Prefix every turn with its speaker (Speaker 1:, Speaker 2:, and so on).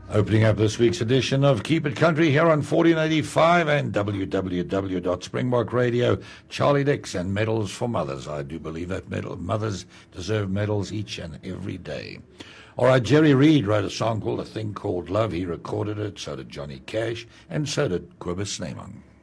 Speaker 1: Opening up this week's edition of Keep It Country here on 1485 and www.springbok Radio. Charlie Dix and Medals for Mothers. I do believe that mothers deserve medals each and every day. All right, Jerry Reed wrote a song called A Thing Called Love. He recorded it, so did Johnny Cash, and so did Cobus Snyman.